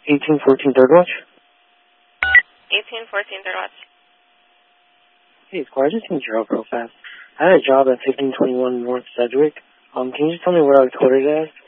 1814 Third Watch. 1814 Third Watch. Hey, Squire, I just need your help real fast. I had a job at 1521 North Sedgwick. Can you just tell me what I was quoted as?